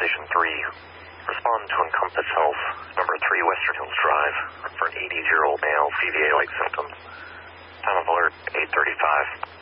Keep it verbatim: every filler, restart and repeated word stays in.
Station three. Respond to Encompass Health, number three Western Hills Drive, for an eighty-year-old male, C V A-like symptoms. Time of alert, eight thirty-five.